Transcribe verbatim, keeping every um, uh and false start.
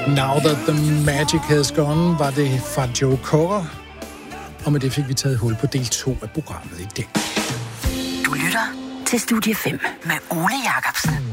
Now That The Magic Has Gone var det fra Joe Cocker. Og med det fik vi taget hul på del to af programmet i dag. Du lytter til Studie fem med Ole Jacobsen.